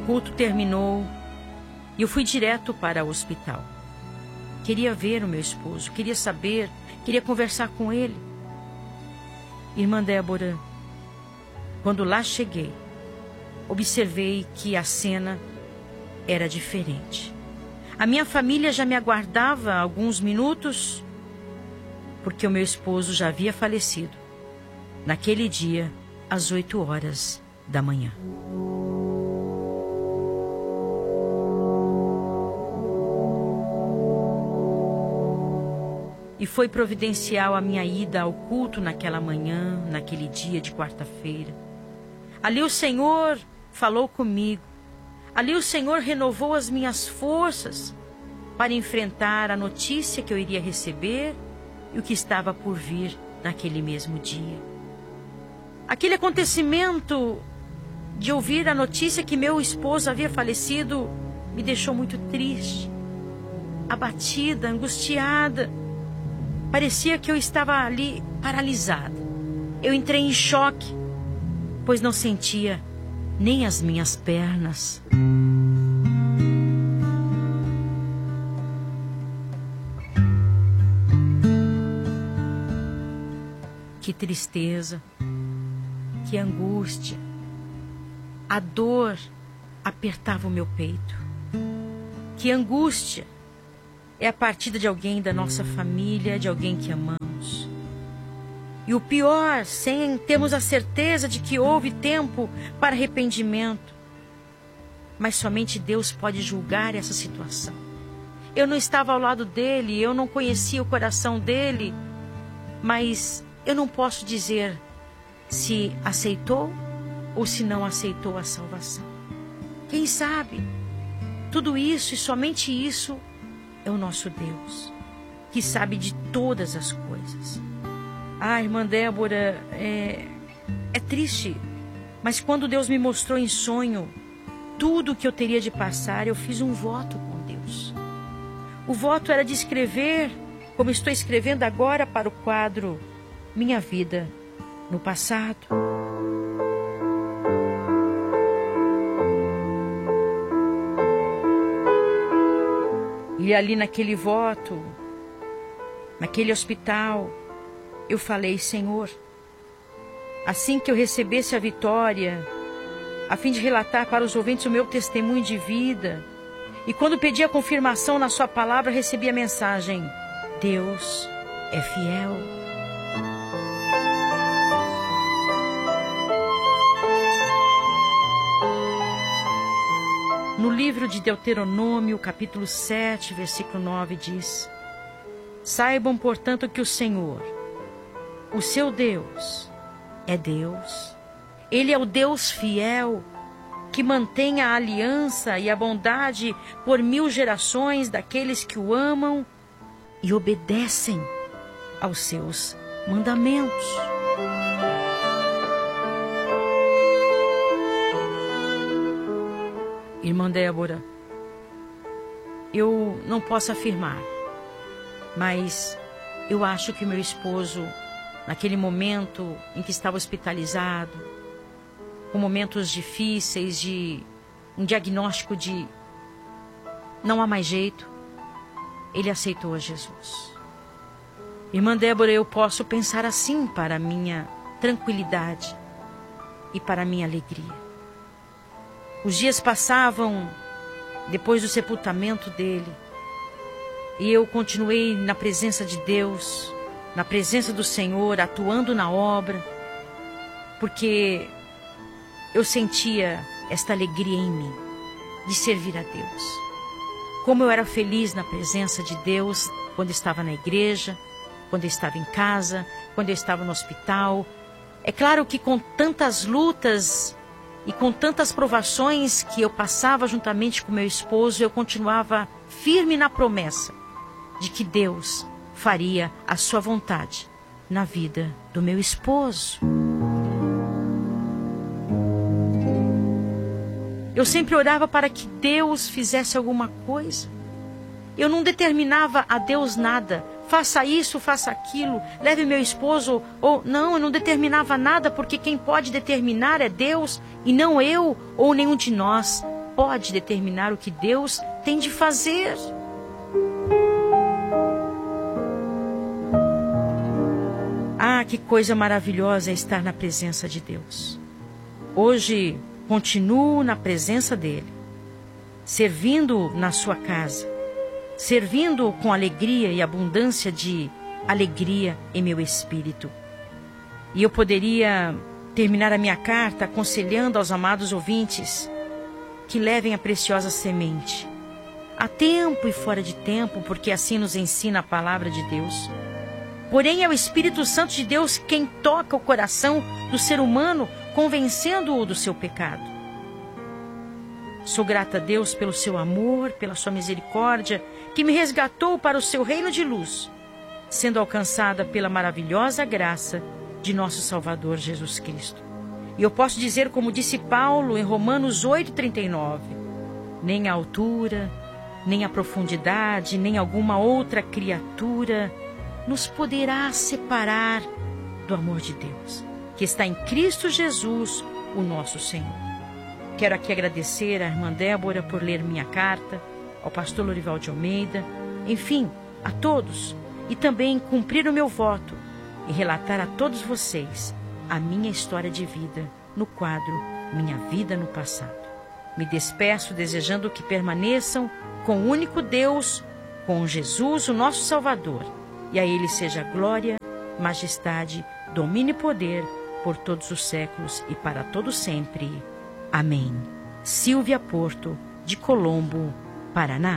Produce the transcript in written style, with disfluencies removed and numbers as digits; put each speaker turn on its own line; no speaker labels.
culto terminou e eu fui direto para o hospital. Queria ver o meu esposo, queria saber, queria conversar com ele. Irmã Débora, quando lá cheguei, observei que a cena era diferente. A minha família já me aguardava há alguns minutos, porque o meu esposo já havia falecido naquele dia, às 8h da manhã. E foi providencial a minha ida ao culto naquela manhã, naquele dia de quarta-feira. Ali o Senhor falou comigo. Ali o Senhor renovou as minhas forças para enfrentar a notícia que eu iria receber e o que estava por vir naquele mesmo dia. Aquele acontecimento de ouvir a notícia que meu esposo havia falecido me deixou muito triste, abatida, angustiada. Parecia que eu estava ali paralisada. Eu entrei em choque, pois não sentia nem as minhas pernas. Que tristeza, que angústia. A dor apertava o meu peito. Que angústia. É a partida de alguém da nossa família, de alguém que amamos. E o pior, sem termos a certeza de que houve tempo para arrependimento. Mas somente Deus pode julgar essa situação. Eu não estava ao lado dele, eu não conhecia o coração dele, mas eu não posso dizer se aceitou ou se não aceitou a salvação. Quem sabe? Tudo isso e somente isso é o nosso Deus, que sabe de todas as coisas. Irmã Débora, é triste, mas quando Deus me mostrou em sonho tudo o que eu teria de passar, eu fiz um voto com Deus. O voto era de escrever, como estou escrevendo agora para o quadro Minha Vida no Passado. E ali naquele voto, naquele hospital, eu falei: Senhor, assim que eu recebesse a vitória, a fim de relatar para os ouvintes o meu testemunho de vida, e quando pedi a confirmação na sua palavra, recebi a mensagem: Deus é fiel. No livro de Deuteronômio, capítulo 7, versículo 9, diz: Saibam, portanto, que o Senhor, o seu Deus, é Deus. Ele é o Deus fiel, que mantém a aliança e a bondade por 1000 gerações daqueles que o amam e obedecem aos seus mandamentos. Irmã Débora, eu não posso afirmar, mas eu acho que meu esposo, naquele momento em que estava hospitalizado, com momentos difíceis, de um diagnóstico de não há mais jeito, ele aceitou a Jesus. Irmã Débora, eu posso pensar assim para a minha tranquilidade e para a minha alegria. Os dias passavam depois do sepultamento dele, e eu continuei na presença de Deus, na presença do Senhor, atuando na obra, porque eu sentia esta alegria em mim, de servir a Deus. Como eu era feliz na presença de Deus, quando estava na igreja, quando eu estava em casa, quando eu estava no hospital. É claro que com tantas lutas e com tantas provações que eu passava juntamente com meu esposo, eu continuava firme na promessa de que Deus faria a sua vontade na vida do meu esposo. Eu sempre orava para que Deus fizesse alguma coisa. Eu não determinava a Deus nada. Faça isso, faça aquilo, leve meu esposo, ou não, eu não determinava nada, porque quem pode determinar é Deus, e não eu ou nenhum de nós. pode determinar o que Deus tem de fazer. Ah, que coisa maravilhosa é estar na presença de Deus. Hoje, continuo na presença dEle, servindo na sua casa, servindo com alegria e abundância de alegria em meu espírito. E eu poderia terminar a minha carta aconselhando aos amados ouvintes que levem a preciosa semente, a tempo e fora de tempo, porque assim nos ensina a palavra de Deus. Porém, é o Espírito Santo de Deus quem toca o coração do ser humano, convencendo-o do seu pecado. Sou grata a Deus pelo seu amor, pela sua misericórdia, que me resgatou para o seu reino de luz, sendo alcançada pela maravilhosa graça de nosso Salvador Jesus Cristo. E eu posso dizer, como disse Paulo em Romanos 8,39, nem a altura, nem a profundidade, nem alguma outra criatura nos poderá separar do amor de Deus, que está em Cristo Jesus, o nosso Senhor. Quero aqui agradecer à irmã Débora por ler minha carta, ao pastor Lorival de Almeida, enfim, a todos, e também cumprir o meu voto e relatar a todos vocês a minha história de vida no quadro Minha Vida no Passado. Me despeço desejando que permaneçam com o único Deus, com Jesus, o nosso Salvador, e a Ele seja glória, majestade, domínio e poder por todos os séculos e para todo sempre. Amém. Silvia Porto, de Colombo, Paraná.